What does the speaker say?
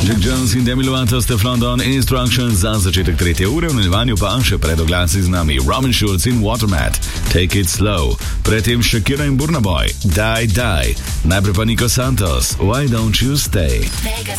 Jack Jones in Demi Lovato, Steph London, Instructions za začetek 3. ure, v nadaljevanju pa še pred oglasi z nami Robin Schulz in Watermat, Take It Slow, predtem Shakira in Burna Boy, Die Die, najprej pa Nico Santos, Why Don't You Stay. Vegas